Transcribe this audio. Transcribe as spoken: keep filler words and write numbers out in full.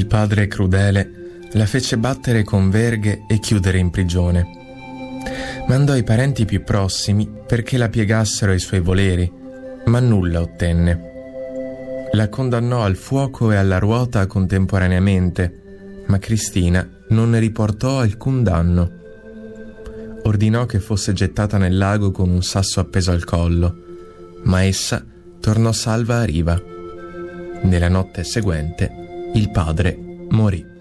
padre crudele la fece battere con verghe e chiudere in prigione. Mandò i parenti più prossimi perché la piegassero ai suoi voleri, ma nulla ottenne. La condannò al fuoco e alla ruota contemporaneamente, ma Cristina non ne riportò alcun danno. Ordinò che fosse gettata nel lago con un sasso appeso al collo, ma essa tornò salva a riva. Nella notte seguente il padre morì.